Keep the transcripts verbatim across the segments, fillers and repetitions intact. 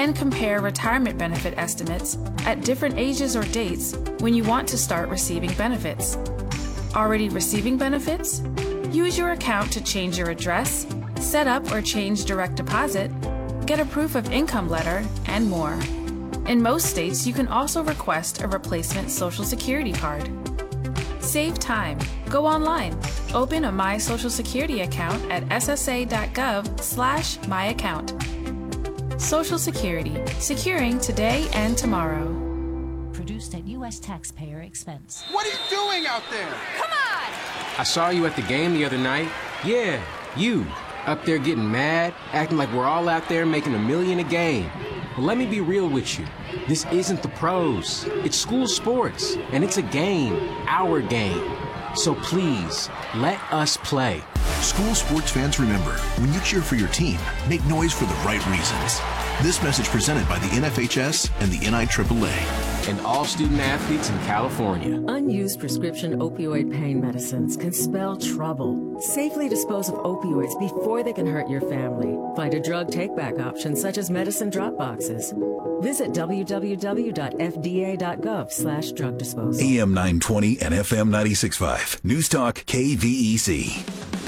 and compare retirement benefit estimates at different ages or dates when you want to start receiving benefits. Already receiving benefits? Use your account to change your address, set up or change direct deposit, get a proof of income letter, and more. In most states, you can also request a replacement Social Security card. Save time. Go online. Open a My Social Security account at s s a dot gov slash my account. Social Security. Securing today and tomorrow. Produced at U S taxpayer expense. What are you doing out there? Come on! I saw you at the game the other night. Yeah, you. Up there getting mad, acting like we're all out there making a million a game. Well, let me be real with you. This isn't the pros. It's school sports, and it's a game, our game. So please, let us play. School sports fans, remember, when you cheer for your team, make noise for the right reasons. This message presented by the N F H S and the N I triple A. And all student athletes in California. Unused prescription opioid pain medicines can spell trouble. Safely dispose of opioids before they can hurt your family. Find a drug take-back option such as medicine drop boxes. Visit w w w dot f d a dot gov slash drug disposal. A M nine twenty and F M ninety-six point five. News Talk K V E C.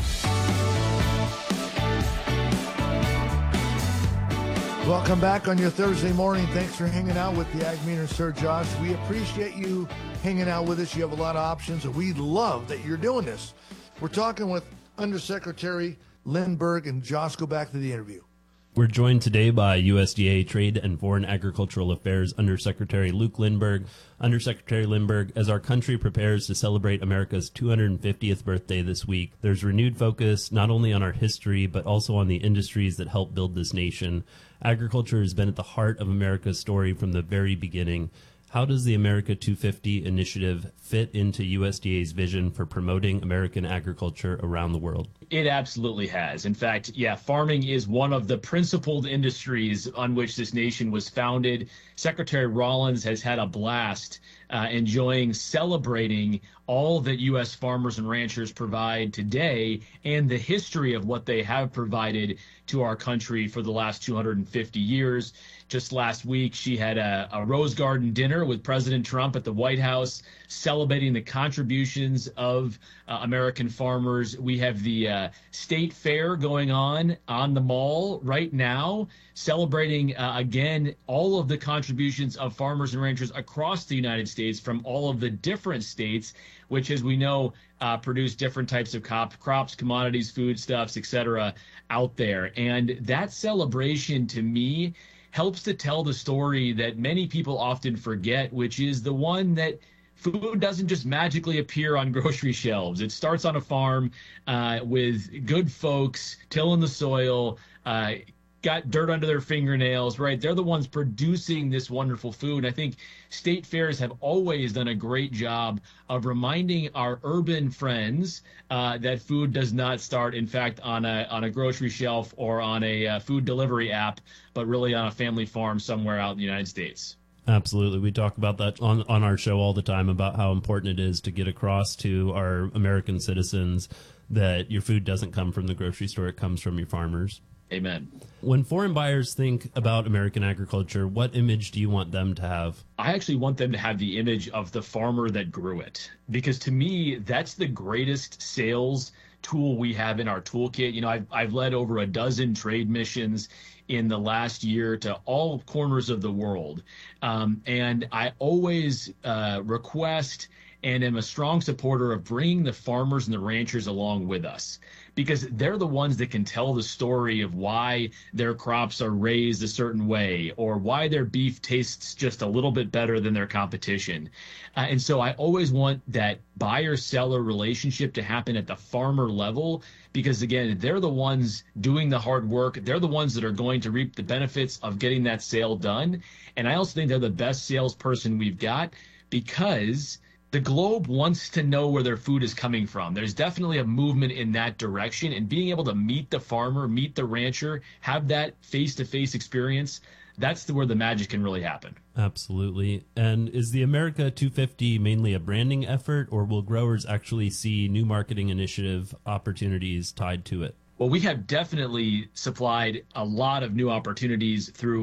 Welcome back on your Thursday morning. Thanks for hanging out with the Ag Meter, Sir Josh. We appreciate you hanging out with us. You have a lot of options, and we love that you're doing this. We're talking with Undersecretary Lindberg, and Josh, go back to the interview. We're joined today by U S D A Trade and Foreign Agricultural Affairs Undersecretary Luke Lindberg. Undersecretary Lindberg, as our country prepares to celebrate America's two hundred fiftieth birthday this week, there's renewed focus not only on our history, but also on the industries that help build this nation. Agriculture has been at the heart of America's story from the very beginning. How does the America two fifty initiative fit into U S D A's vision for promoting American agriculture around the world? It absolutely has. In fact, yeah, farming is one of the principled industries on which this nation was founded. Secretary Rollins has had a blast uh, enjoying celebrating all that U S farmers and ranchers provide today and the history of what they have provided to our country for the last two hundred fifty years. Just last week, she had a, a Rose Garden dinner with President Trump at the White House, celebrating the contributions of uh, American farmers. We have the uh, State Fair going on on the mall right now, celebrating, uh, again, all of the contributions of farmers and ranchers across the United States from all of the different states, which, as we know, uh, produce different types of crop, crops, commodities, foodstuffs, et cetera, out there. And that celebration, to me, helps to tell the story that many people often forget, which is the one that food doesn't just magically appear on grocery shelves. It starts on a farm uh, with good folks tilling the soil, uh, got dirt under their fingernails, right? They're the ones producing this wonderful food. And I think state fairs have always done a great job of reminding our urban friends uh, that food does not start, in fact, on a on a grocery shelf or on a uh, food delivery app, but really on a family farm somewhere out in the United States. Absolutely. We talk about that on, on our show all the time, about how important it is to get across to our American citizens that your food doesn't come from the grocery store, it comes from your farmers. Amen. When foreign buyers think about American agriculture, what image do you want them to have? I actually want them to have the image of the farmer that grew it, because to me, that's the greatest sales tool we have in our toolkit. You know, I've, I've led over a dozen trade missions in the last year to all corners of the world. Um, and I always uh, request and am a strong supporter of bringing the farmers and the ranchers along with us, because they're the ones that can tell the story of why their crops are raised a certain way or why their beef tastes just a little bit better than their competition. Uh, and so I always want that buyer-seller relationship to happen at the farmer level, because, again, they're the ones doing the hard work. They're the ones that are going to reap the benefits of getting that sale done. And I also think they're the best salesperson we've got, because the globe wants to know where their food is coming from. There's definitely a movement in that direction, and being able to meet the farmer, meet the rancher, have that face-to-face experience, that's the, where the magic can really happen. Absolutely. And is the America two fifty mainly a branding effort, or will growers actually see new marketing initiative opportunities tied to it? Well, we have definitely supplied a lot of new opportunities through